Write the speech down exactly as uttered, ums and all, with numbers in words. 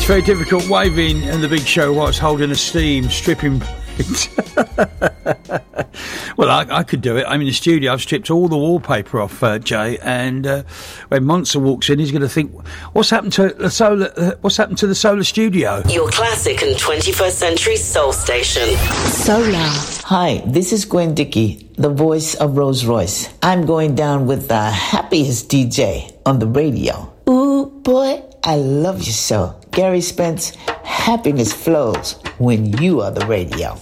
Very difficult waving in the big show whilst holding a steam stripping. Well, I, I could do it. I'm in the studio. I've stripped all the wallpaper off, uh, Jay. And uh, when Monster walks in, he's going to think, "What's happened to the solar? Uh, what's happened to the solar studio?" Your classic and twenty-first century soul station, Solar. Hi, this is Gwen Dickey, the voice of Rolls Royce. I'm going down with the happiest D J on the radio. Ooh, boy, I love you so. Gary Spence, happiness flows when you are the radio.